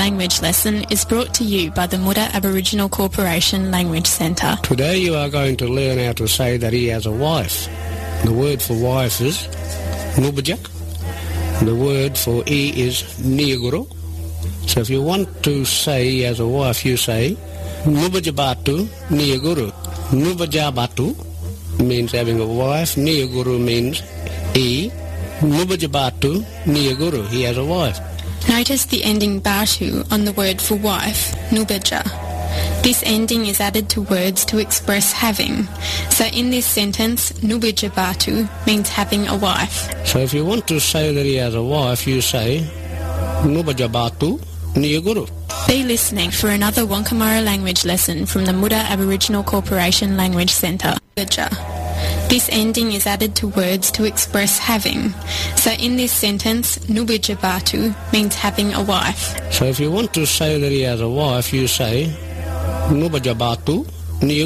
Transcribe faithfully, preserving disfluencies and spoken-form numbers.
language lesson is brought to you by the Muda Aboriginal Corporation Language Centre. Today you are going to learn how to say that he has a wife. The word for wife is Nubajak. The word for E is Niyaguru. So if you want to say he has a wife, you say Nubajabatu Niyaguru. Nubajabatu means having a wife. Niyaguru means E. Nubajabatu Niyaguru. He has a wife. Notice the ending Batu on the word for wife, Nubaja. This ending is added to words to express having. So in this sentence, Nubajabatu means having a wife. So if you want to say that he has a wife, you say Nubajabatu Niyaguru. Be listening for another Wankamara language lesson from the Muda Aboriginal Corporation Language Centre. This ending is added to words to express having. So in this sentence, Nubajabatu means having a wife. So if you want to say that he has a wife, you say Nubajabatu